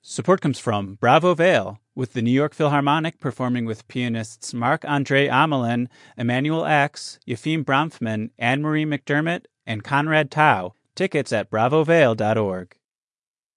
Support comes from Bravo Vale, with the New York Philharmonic performing with pianists Marc-Andre Amelin, Emmanuel X, Yefim Bronfman, Anne-Marie McDermott, and Conrad Tao. Tickets at bravovale.org.